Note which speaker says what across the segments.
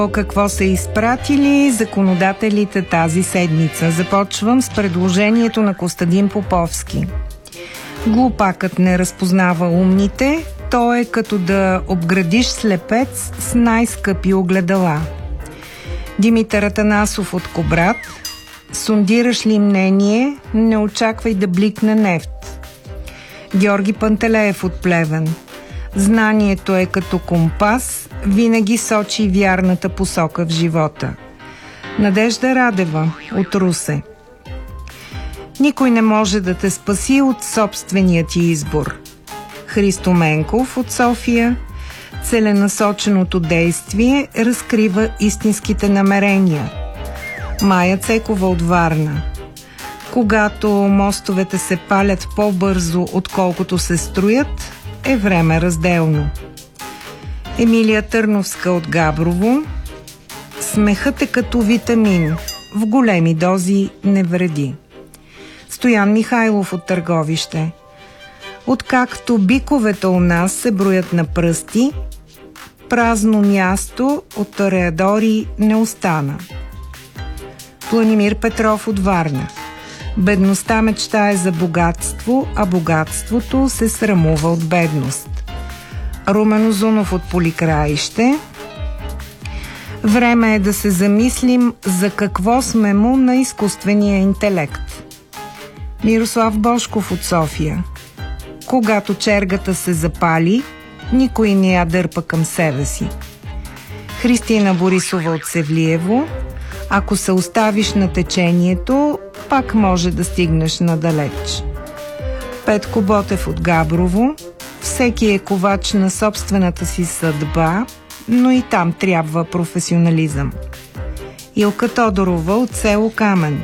Speaker 1: Какво са изпратили законодателите тази седмица? Започвам с предложението на Костадин Поповски. Глупакът не разпознава умните, то е като да обградиш слепец с най-скъпи огледала. Димитър Атанасов от Кубрат: сондираш ли мнение, не очаквай да бликне нефт. Георги Пантелеев от Плевен: знанието е като компас, винаги сочи вярната посока в живота. Надежда Радева от Русе: никой не може да те спаси от собствения ти избор. Христо Менков от София: целенасоченото действие разкрива истинските намерения. Майя Цекова от Варна: когато мостовете се палят по-бързо, отколкото се строят, е време разделно. Емилия Търновска от Габрово: смехът е като витамин, в големи дози не вреди. Стоян Михайлов от Търговище: откакто биковете у нас се броят на пръсти, празно място от тореадори не остана. Владимир Петров от Варна: бедността мечтае за богатство, а богатството се срамува от бедност. Румен Озунов от Поликраище: време е да се замислим за какво сме му на изкуствения интелект. Мирослав Бошков от София: когато чергата се запали, никой не я дърпа към себе си. Христина Борисова от Севлиево: ако се оставиш на течението, пак може да стигнеш надалеч. Петко Ботев от Габрово: всеки е ковач на собствената си съдба, но и там трябва професионализъм. Илка Тодорова от село Камен: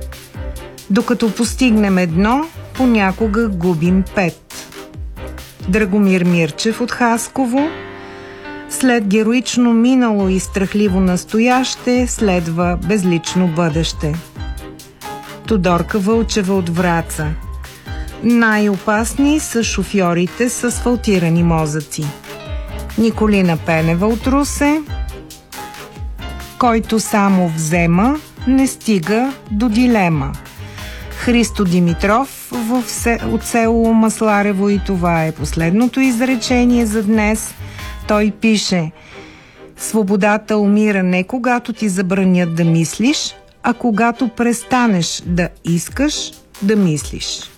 Speaker 1: докато постигнем едно, понякога губим 5. Драгомир Мирчев от Хасково: след героично минало и страхливо настояще следва безлично бъдеще. Тодорка Вълчева от Враца: най-опасни са шофьорите с асфалтирани мозъци. Николина Пенева от Русе: който само взема, не стига до дилема. Христо Димитров от село Масларево, и това е последното изречение за днес. Той пише: свободата умира не когато ти забранят да мислиш, а когато престанеш да искаш да мислиш.